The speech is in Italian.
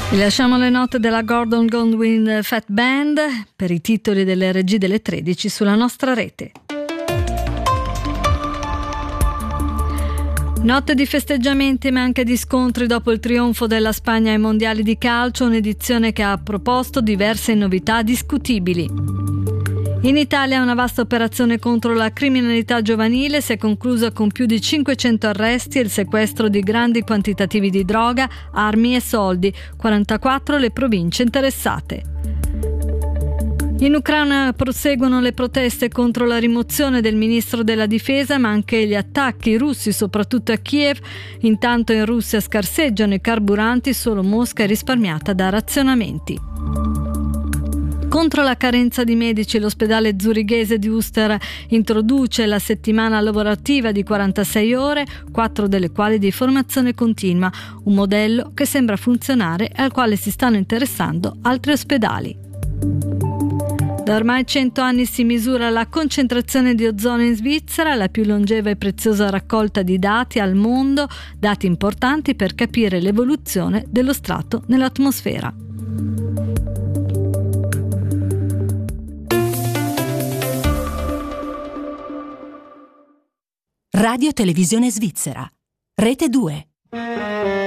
Vi lasciamo le note della Gordon Goodwin Fat Band per i titoli delle regie delle 13 sulla nostra rete. Notte di festeggiamenti ma anche di scontri dopo il trionfo della Spagna ai mondiali di calcio, un'edizione che ha proposto diverse novità discutibili. In Italia una vasta operazione contro la criminalità giovanile si è conclusa con più di 500 arresti e il sequestro di grandi quantitativi di droga, armi e soldi, 44 le province interessate. In Ucraina proseguono le proteste contro la rimozione del ministro della difesa, ma anche gli attacchi russi, soprattutto a Kiev. Intanto in Russia scarseggiano i carburanti, solo Mosca è risparmiata da razionamenti. Contro la carenza di medici, l'ospedale zurighese di Uster introduce la settimana lavorativa di 46 ore, 4 delle quali di formazione continua, un modello che sembra funzionare e al quale si stanno interessando altri ospedali. Da ormai 100 anni si misura la concentrazione di ozono in Svizzera, la più longeva e preziosa raccolta di dati al mondo, dati importanti per capire l'evoluzione dello strato nell'atmosfera. Radio Televisione Svizzera, Rete 2.